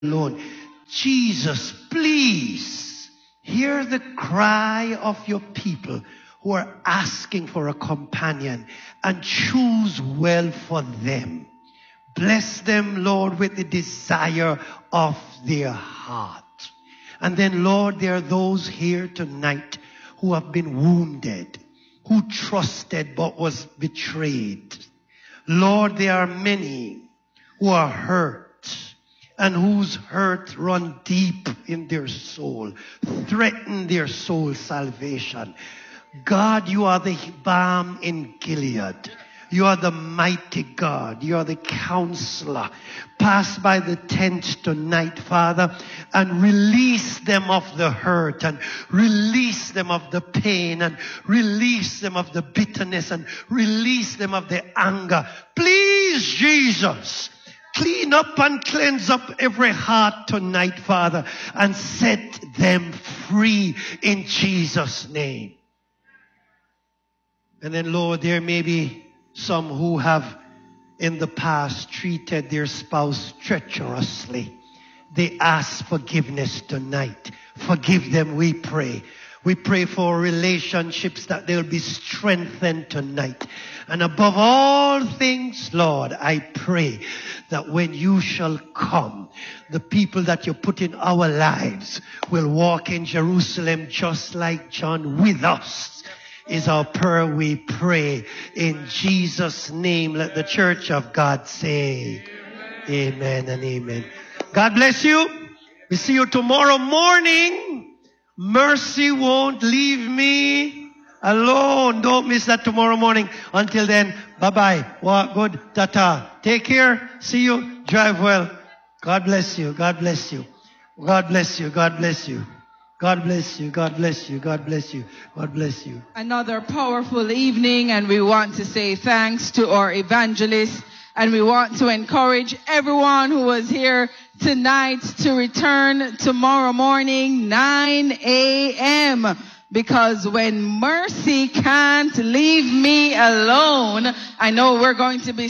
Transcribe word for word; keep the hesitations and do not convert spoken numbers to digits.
alone. Jesus, please hear the cry of your people who are asking for a companion, and choose well for them. Bless them, Lord, with the desire of their heart. And then, Lord, there are those here tonight who have been wounded, who trusted but was betrayed. Lord, there are many who are hurt, and whose hurt run deep in their soul, threaten their soul salvation. God, you are the balm in Gilead. You are the mighty God. You are the counselor. Pass by the tent tonight, Father, and release them of the hurt, and release them of the pain, and release them of the bitterness, and release them of the anger. Please, Jesus, clean up and cleanse up every heart tonight, Father, and set them free in Jesus' name. And then, Lord, there may be some who have in the past treated their spouse treacherously. They ask forgiveness tonight. Forgive them, we pray. We pray for relationships that they'll be strengthened tonight. And above all things, Lord, I pray that when you shall come, the people that you put in our lives will walk in Jerusalem just like John with us. Is our prayer, we pray in Jesus' name. Let the church of God say amen, amen and amen. God bless you. We see you tomorrow morning. Mercy won't leave me alone. Don't miss that tomorrow morning. Until then, bye-bye. Walk good. Ta-ta. Take care. See you. Drive well. God bless you. God bless you. God bless you. God bless you. God bless you. God bless you. God bless you. God bless you. Another powerful evening, and we want to say thanks to our evangelists, and we want to encourage everyone who was here tonight to return tomorrow morning, nine a.m. Because when mercy can't leave me alone, I know we're going to be